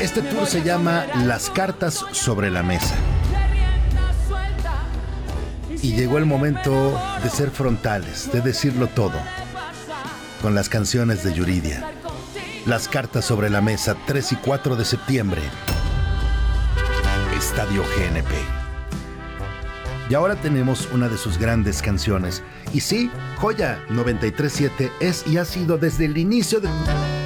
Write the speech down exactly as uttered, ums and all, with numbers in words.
Este tour se llama Las Cartas sobre la Mesa. Y llegó el momento de ser frontales, de decirlo todo, con las canciones de Yuridia. Las Cartas sobre la Mesa, tres y cuatro de septiembre. Estadio G N P. Y ahora tenemos una de sus grandes canciones. Y sí, Joya noventa y tres punto siete es y ha sido desde el inicio de...